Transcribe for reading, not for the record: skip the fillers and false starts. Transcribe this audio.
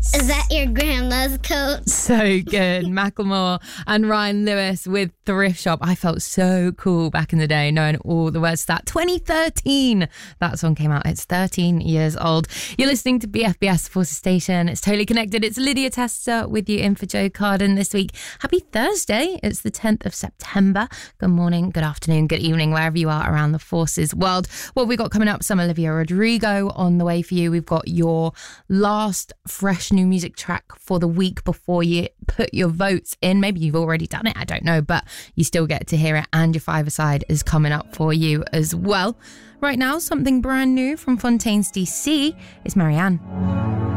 Is that your grandma's coat? So good. Macklemore and Ryan Lewis with Thrift Shop. I felt so cool back in the day knowing all the words to that. 2013, that song came out. It's 13 years old. You're listening to BFBS Forces Station. It's Totally Connected. It's Lydia Tester with you in for Joe Carden this week. Happy Thursday. It's the 10th of September. Good morning, good afternoon, good evening, wherever you are around the Forces world. What we got coming up, some Olivia Rodrigo on the way for you. We've got your last fresh new music track for the week before you put your votes in. Maybe you've already done it, I don't know, but you still get to hear it, and your five-a-side is coming up for you as well. Right now, something brand new from Fontaines DC is Marianne.